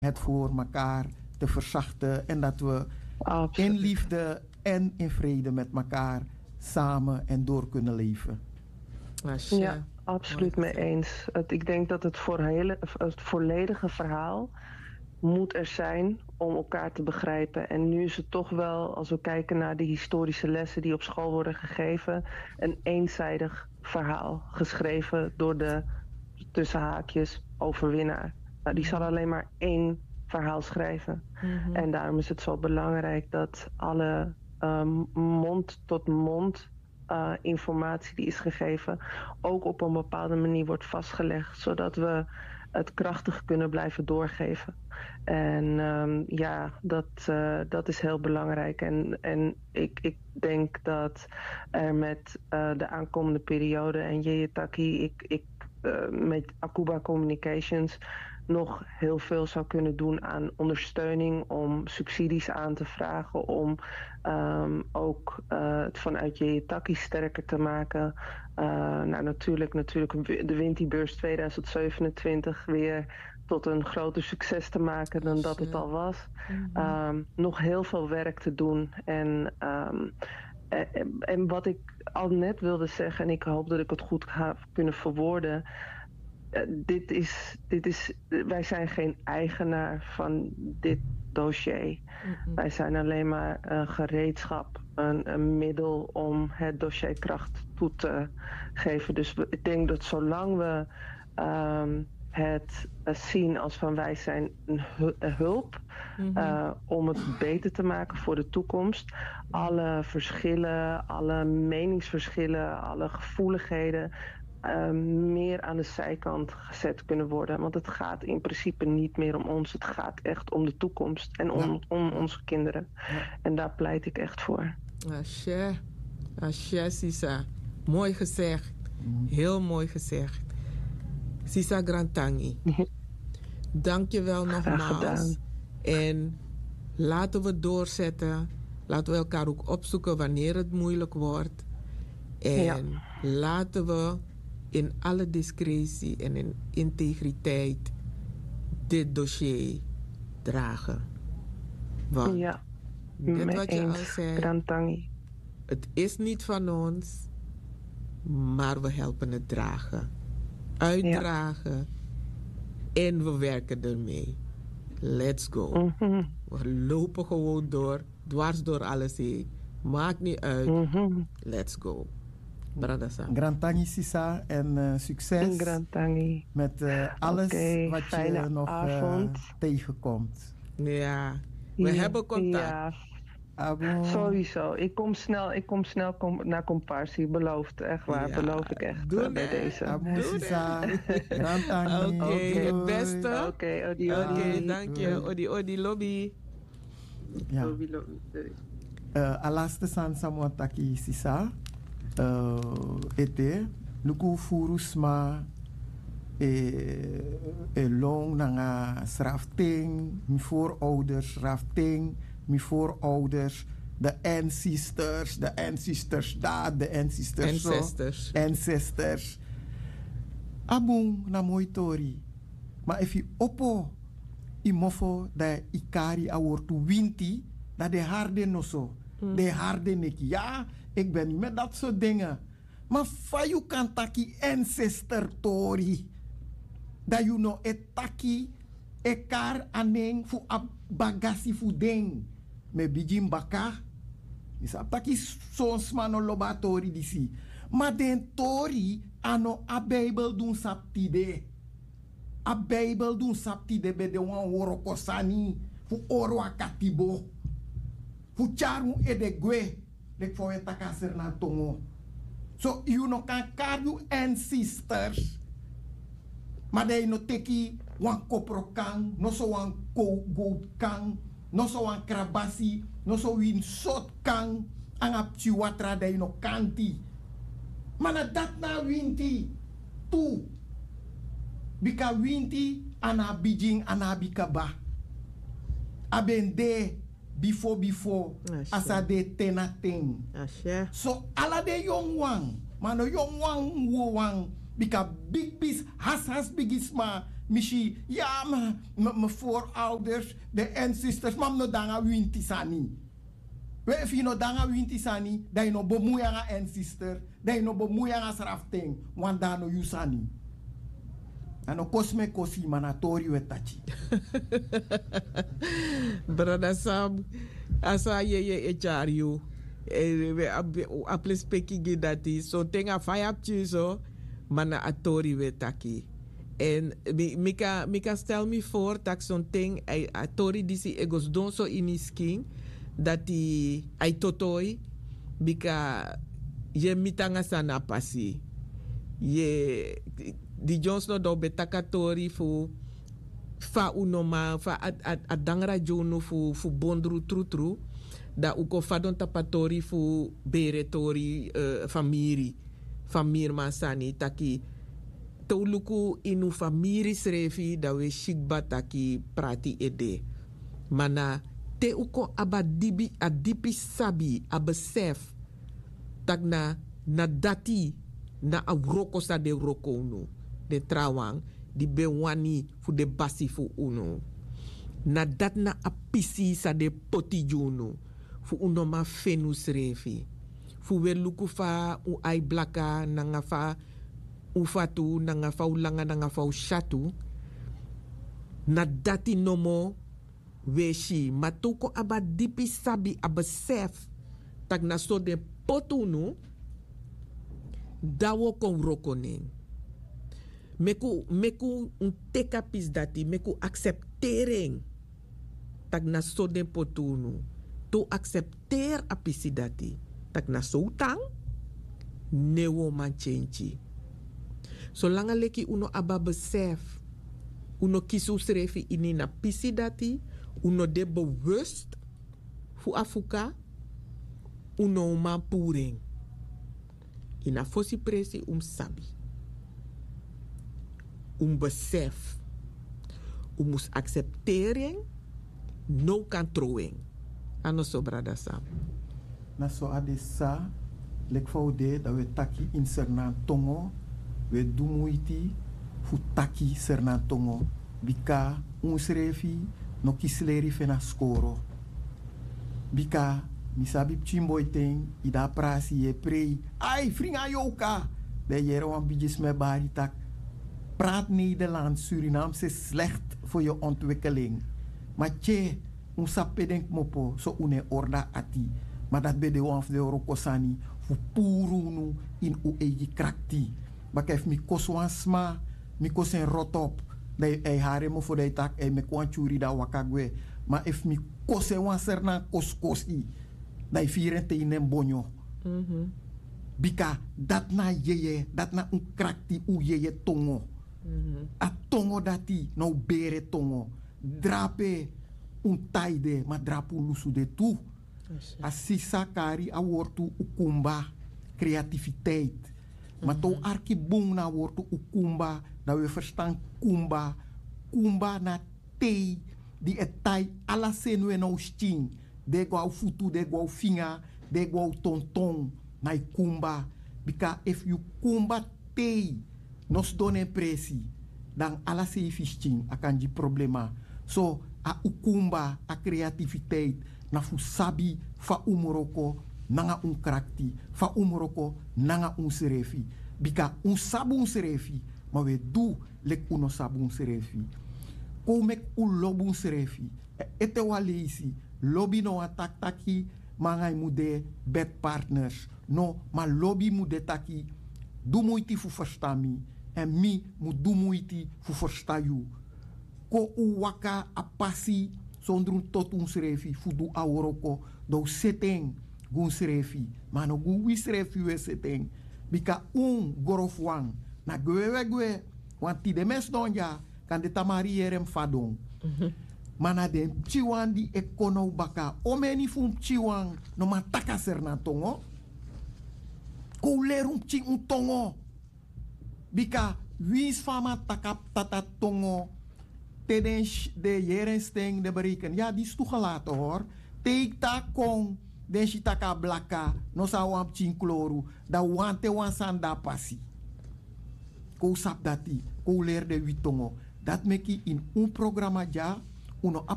het voor elkaar te verzachten en dat we in Absoluut. liefde en in vrede met elkaar samen en door kunnen leven. Asje. Ja, absoluut mee eens. Ik denk dat het volledige verhaal moet er zijn om elkaar te begrijpen. En nu is het toch wel, als we kijken naar de historische lessen die op school worden gegeven, een eenzijdig verhaal geschreven door de tussen haakjes overwinnaar. Nou, die zal alleen maar één verhaal schrijven. En daarom is het zo belangrijk dat alle mond-tot-mond informatie die is gegeven ook op een bepaalde manier wordt vastgelegd, zodat we het krachtig kunnen blijven doorgeven. En dat is heel belangrijk. En ik denk dat er met de aankomende periode en Yeyetaki, met Akuba Communications nog heel veel zou kunnen doen aan ondersteuning, om subsidies aan te vragen, om ook het vanuit Yeyetaki sterker te maken. Natuurlijk de Wintibeurs 2027 weer tot een groter succes te maken dan dat het al was. Nog heel veel werk te doen. En wat ik al net wilde zeggen, en ik hoop dat ik het goed ga kunnen verwoorden. Wij zijn geen eigenaar van dit dossier. Wij zijn alleen maar een gereedschap, een middel om het dossier kracht toe te geven. Dus ik denk dat zolang we het zien als van wij zijn een hulp om het beter te maken voor de toekomst. Alle verschillen, alle meningsverschillen, alle gevoeligheden meer aan de zijkant gezet kunnen worden. Want het gaat in principe niet meer om ons. Het gaat echt om de toekomst en om onze kinderen. Ja. En daar pleit ik echt voor. Asje. Asje, Sisa. Mooi gezegd. Heel mooi gezegd. Sisa Grantangi. Dank je wel nogmaals. En laten we doorzetten. Laten we elkaar ook opzoeken wanneer het moeilijk wordt. En laten we in alle discretie en in integriteit dit dossier dragen. Want dit wat je al zei, Grantangi. Het is niet van ons, maar we helpen het dragen. Uitdragen en we werken ermee. Let's go. We lopen gewoon door, dwars door alles heen. Maakt niet uit. Let's go. Grantangi Sisa en succes met alles wat je nog tegenkomt. Ja, we hebben contact. Ja. Sowieso. Ik kom snel naar Comparsie. Beloofd, echt waar. Ja. Beloof ik echt bij deze. Abo Sisa, Grantangi. Oké, het beste. Oké, dank je. Odi, lobby. Ja. Alaste san samuataki Sisa. Ete nuku furusma long nanga srafting mi voorouders rafting mi voorouders de ancestors daar de ancestors abung na moitori maar if je oppo imofo da ikari awortu winti da de harde no so de harde neki ja. Ik ben niet met dat soort dingen. Maar fayu kan taki ancestor tori. Dat you know etaki ekar aneng fu bagasi fu ding. Me bijim baka. Is taki sons mano lobatori disi. Maar den tori ano a Bijbel doen saptide. A Bijbel doen saptide be de wan worokosani fu oro akatibo. Fu charu edegwe. Lek voor je takaser na tongo. So you no kan carry ancestors. Maar de no teki wan kopro kang, no so wan goat kang, no so wan krabasi, no so win sot kang, ang apchiwatra de no kanti. Mana dat na winti tu. Bika winti ana bijing ana bikaba. Abende before asa de tenating. So ala de young one, mano young one wo one bika big bis has bigisma Misschien, ja, mijn voorouders, de ancestors, maar no danga winti sani. We if je no danga winti sani, dat je no bemoeien aan ancestor, dat je no bemoeien aan srafting, want daar no you sani. En no kosme kosi manatori wetachi. Brada Sam, asa ye echario. Apple speaking dati, so tenga fayapchi so, mana atori wetaki. En mika stel me voor dat zo'n ding, atori disi egos don so in is king, dat die ai totoi, bika je mitanga sana pasi. Je di Jones no do betakatori fu fa unoma fa adangra jono fu bondru trutru da uko fadon tapatori fu beretori famir masani taki toluku inu famiri srefi da we shikba taki prati ede mana te uko abadibi adipi sabi abesef tak na dati na avroko sa de roko unu de trawang di bewani fu de basi fu unu na dat na apisi sa de potijunu fu uno ma fenus refi fu we luku fa u ai blaka nanga fa u fatu nanga fa ulanga nanga fa ushatu na dati nomo weshi matuko aba dipi sabi abesef tak na so de potunu dawo kon rokoning meku un tekapis dati meku acceptering tak na so de potunu to accepteer apisi dati tak na so tang newo man chenchi zolang leki uno aba besef uno kisu srefi ini na pisi dati uno de bewust fu afuka uno man puring ina fosi presi sabi besef mus acceptering no controlling ano so brada Sam na so adesa lek faude da we taki in sernan tongo we dumuiti fu taki sernan tongo bika srefi no kisleri fena skoro bika misabi chimboiteng ida prasi e prei ai fringa yoka de jere wan bijis me bari tak praat Nederlands, Surinaams is slecht voor je ontwikkeling. Maar tje, sape denk mopo, so une orda ati. Maar dat bij de wan van de Rokosani, fu puru nu in u eji krakti. Maar kef mi koswan sma, mi kosen rotop. Dat ei hare mo voor de tak, ei me kwan churi da wakagwe. Maar if mi kosen wan serna koskosi, dat vieren te inen bonyo. Bika, dat na yeye, dat na un krakti u yeye tongo. A tongo dati no bere tongo drape un taide ma drapu lusu de tu a sisa kari a wortu ukumba creativiteit ma to arki bung na wortu ukumba da we verstaan kumba na tei di etai ala senwe no sting de go futu de go finga de go tonton na kumba bika if you kumba tei nos donen presi dan ala se fisting akan di problema so a ukumba a creativiteit na fu sabi fa umoroko nanga un krakti fa umoroko nanga un serefi bika un sabu un serefi ma we du lek uno sabu un serefi ko mek u lobu un serefi ete walisi lobby no atak taki mangai mude bed partners no ma lobby mude taki du moiti fu verstami en mi moet doen moeite voor verstaan. Ko u waka apasi zonder tot ons refi fudu aworoko do seteng gun srefi mano gun wisrefi we seteng bika gorofwang na gwe want ti de mes donja kan de tamari erem fadong mana de chiwan di ekono baka omeni fum chiwan no mataka serna tongo ko lerum chi un tongo bika wins fama takap tata tongo te de jerensteng de bereken ja die is toegelaten hoor teek ta kong den shitaka blaka no sa wam chinkloru da wante wan sanda pasi ko sap dati ko leer de witongo Dat meki in un programma ja, uno